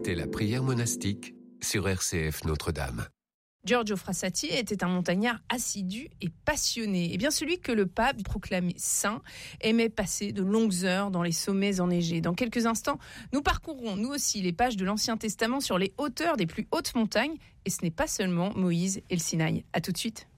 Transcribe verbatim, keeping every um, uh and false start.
C'était la prière monastique sur R C F Notre-Dame. Giorgio Frassati était un montagnard assidu et passionné. Et bien celui que le pape proclamait saint aimait passer de longues heures dans les sommets enneigés. Dans quelques instants, nous parcourrons nous aussi les pages de l'Ancien Testament sur les hauteurs des plus hautes montagnes. Et ce n'est pas seulement Moïse et le Sinaï. À tout de suite.